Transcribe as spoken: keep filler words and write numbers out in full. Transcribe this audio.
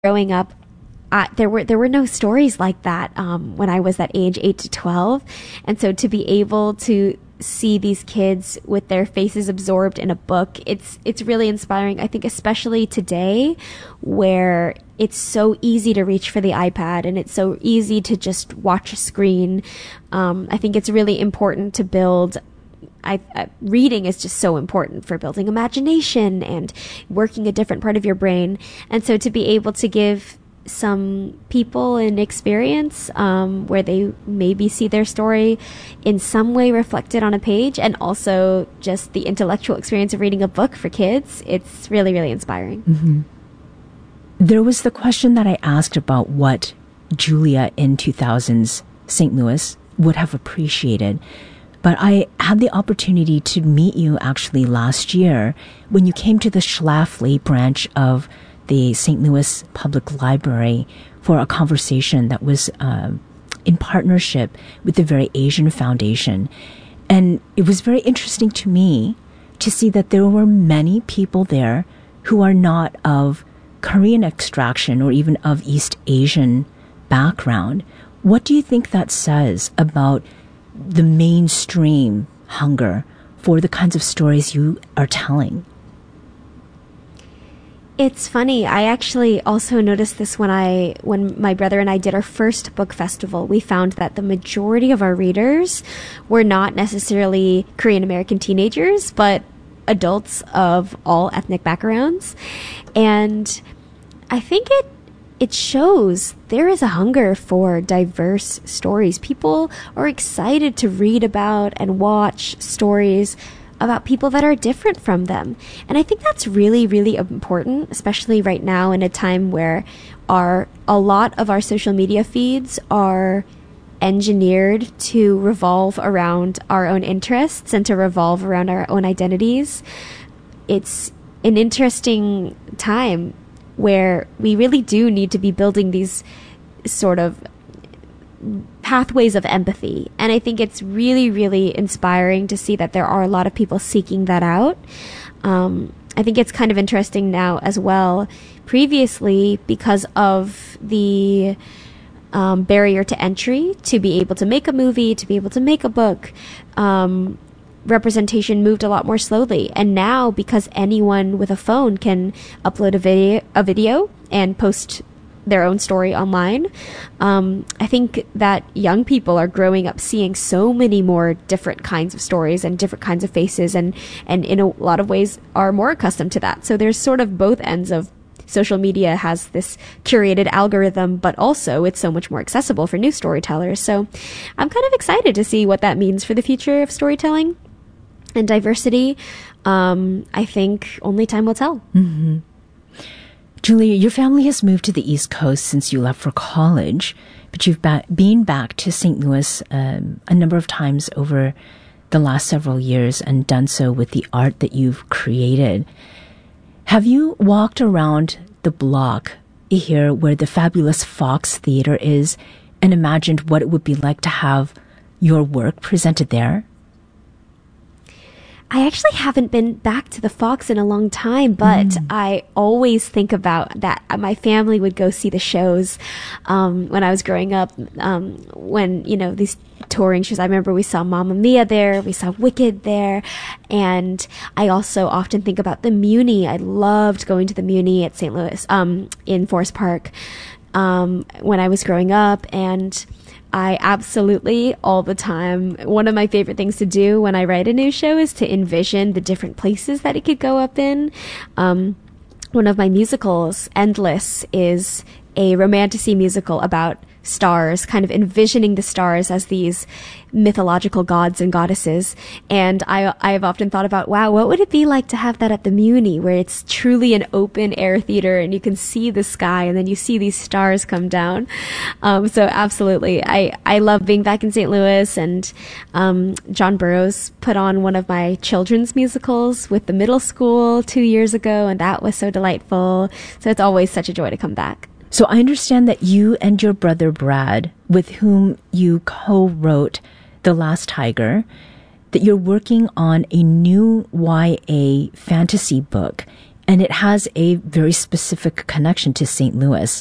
growing up, uh, there were there were no stories like that um, when I was that age, eight to twelve, and so to be able to see these kids with their faces absorbed in a book, it's it's really inspiring. I think especially today, where it's so easy to reach for the iPad and it's so easy to just watch a screen. Um, I think it's really important to build. I, uh, reading is just so important for building imagination and working a different part of your brain. And so to be able to give some people an experience um, where they maybe see their story in some way reflected on a page, and also just the intellectual experience of reading a book for kids, it's really, really inspiring. Mm-hmm. There was the question that I asked about what Julia in two thousands Saint Louis would have appreciated. But I had the opportunity to meet you actually last year when you came to the Schlafly branch of the Saint Louis Public Library for a conversation that was uh, in partnership with the Very Asian Foundation. And it was very interesting to me to see that there were many people there who are not of Korean extraction or even of East Asian background. What do you think that says about the mainstream hunger for the kinds of stories you are telling? It's funny. I actually also noticed this when I, when my brother and I did our first book festival. We found that the majority of our readers were not necessarily Korean American teenagers, but adults of all ethnic backgrounds. And I think it It shows there is a hunger for diverse stories. People are excited to read about and watch stories about people that are different from them. And I think that's really, really important, especially right now in a time where our a lot of our social media feeds are engineered to revolve around our own interests and to revolve around our own identities. It's an interesting time where we really do need to be building these sort of pathways of empathy. And I think it's really, really inspiring to see that there are a lot of people seeking that out. Um, I think it's kind of interesting now as well. Previously, because of the um, barrier to entry, to be able to make a movie, to be able to make a book, um, representation moved a lot more slowly. And now, because anyone with a phone can upload a video, a video and post their own story online, um, I think that young people are growing up seeing so many more different kinds of stories and different kinds of faces, and, and in a lot of ways are more accustomed to that. So there's sort of both ends of social media has this curated algorithm, but also it's so much more accessible for new storytellers. So I'm kind of excited to see what that means for the future of storytelling and diversity. um, I think only time will tell. Mm-hmm. Julia, your family has moved to the East Coast since you left for college, but you've ba- been back to Saint Louis um, a number of times over the last several years and done so with the art that you've created. Have you walked around the block here where the fabulous Fox Theater is and imagined what it would be like to have your work presented there? I actually haven't been back to the Fox in a long time, but mm. I always think about that. My family would go see the shows um, when I was growing up, um, when, you know, these touring shows. I remember we saw Mamma Mia there, we saw Wicked there, and I also often think about the Muni. I loved going to the Muni at Saint Louis, um, in Forest Park, um, when I was growing up, and I absolutely, all the time, one of my favorite things to do when I write a new show is to envision the different places that it could go up in. Um, one of my musicals, Endless, is a romantasy musical about stars, kind of envisioning the stars as these mythological gods and goddesses. And I I have often thought about, wow, what would it be like to have that at the Muni, where it's truly an open air theater and you can see the sky and then you see these stars come down. Um, so absolutely, I, I love being back in Saint Louis. And um, John Burroughs put on one of my children's musicals with the middle school two years ago, and that was so delightful. So it's always such a joy to come back. So I understand that you and your brother Brad, with whom you co-wrote The Last Tiger, that you're working on a new Y A fantasy book, And it has a very specific connection to Saint Louis.